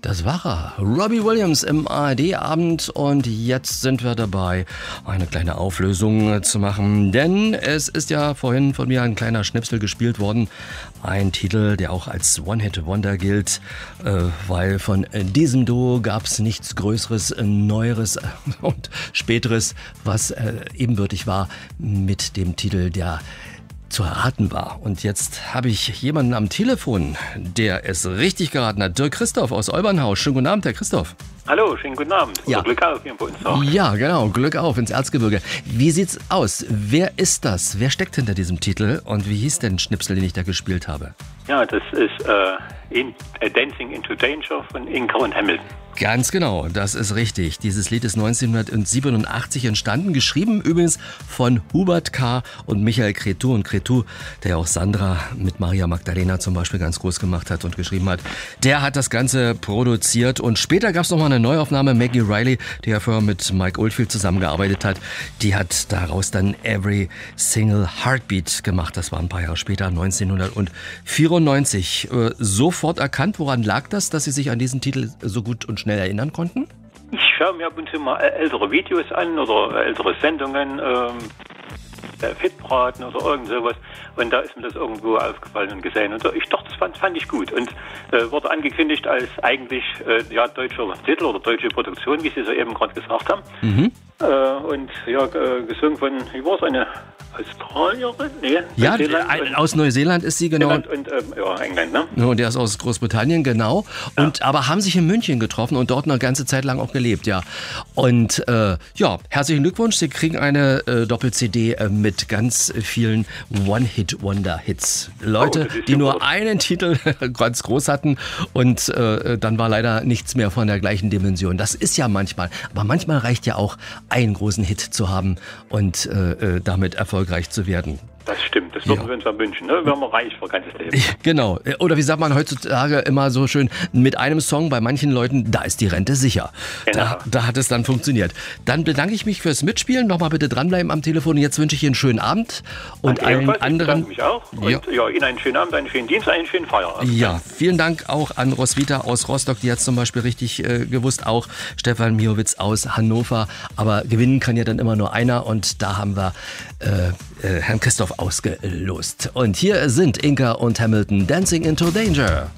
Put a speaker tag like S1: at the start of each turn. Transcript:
S1: Das war er. Robbie Williams im ARD-Abend und jetzt sind wir dabei, eine kleine Auflösung zu machen, denn es ist ja vorhin von mir ein kleiner Schnipsel gespielt worden. Ein Titel, der auch als One-Hit-Wonder gilt, weil von diesem Duo gab es nichts Größeres, Neueres und Späteres, was ebenbürtig war mit dem Titel, der zu erraten war. Und jetzt habe ich jemanden am Telefon, der es richtig geraten hat. Dirk Christoph aus Olbernhaus. Schönen guten Abend, Herr Christoph.
S2: Hallo, schönen guten Abend.
S1: Ja.
S2: Glück auf hier bei uns auch.
S1: Ja, genau. Glück auf ins Erzgebirge. Wie sieht's aus? Wer ist das? Wer steckt hinter diesem Titel? Und wie hieß denn Schnipsel, den ich da gespielt habe?
S2: Ja, das ist Dancing into Danger von Inca und Hamilton.
S1: Ganz genau, das ist richtig. Dieses Lied ist 1987 entstanden, geschrieben übrigens von Hubert K. und Michael Cretu. Und Cretu, der ja auch Sandra mit Maria Magdalena zum Beispiel ganz groß gemacht hat und geschrieben hat, der hat das Ganze produziert. Und später gab es nochmal eine Neuaufnahme, Maggie Riley, die ja vorher mit Mike Oldfield zusammengearbeitet hat. Die hat daraus dann Every Single Heartbeat gemacht. Das war ein paar Jahre später, 1994. Sofort erkannt, woran lag das, dass Sie sich an diesen Titel so gut und schnell erinnern konnten?
S2: Ich schaue mir ab und zu mal ältere Videos an oder ältere Sendungen, Fitbraten oder irgend sowas. Und da ist mir das irgendwo aufgefallen und gesehen. Und ich dachte, das fand ich gut. Und wurde angekündigt als eigentlich deutscher Titel oder deutsche Produktion, wie Sie soeben gerade gesagt haben. Mhm. Und gesungen von, wie war es, eine Australierin? Nee,
S1: ja, aus Neuseeland ist sie, genau.
S2: Und England, ne?
S1: Und der ist aus Großbritannien, genau. Und aber haben sich in München getroffen und dort eine ganze Zeit lang auch gelebt, ja. Und herzlichen Glückwunsch, Sie kriegen eine Doppel-CD mit ganz vielen One-Hit-Wonder-Hits. Leute, die nur einen Titel ganz groß hatten und dann war leider nichts mehr von der gleichen Dimension. Das ist ja manchmal, aber manchmal reicht ja auch, einen großen Hit zu haben und damit erfolgreich zu werden.
S2: Das stimmt, das würden wir uns ja wünschen, ne? Wären wir reich für ganzes Leben.
S1: Genau, oder wie sagt man heutzutage immer so schön, mit einem Song bei manchen Leuten, da ist die Rente sicher. Genau. Da hat es dann funktioniert. Dann bedanke ich mich fürs Mitspielen, nochmal bitte dranbleiben am Telefon. Jetzt wünsche ich Ihnen einen schönen Abend und allen anderen.
S2: Ich bedanke mich auch und Ihnen einen schönen Abend, einen schönen Dienst, einen schönen Feierabend.
S1: Ja, vielen Dank auch an Roswitha aus Rostock, die hat es zum Beispiel richtig gewusst, auch Stefan Miowitz aus Hannover, aber gewinnen kann ja dann immer nur einer und da haben wir Herrn Christoph ausgelost. Und hier sind Inca und Hamilton, Dancing into Danger.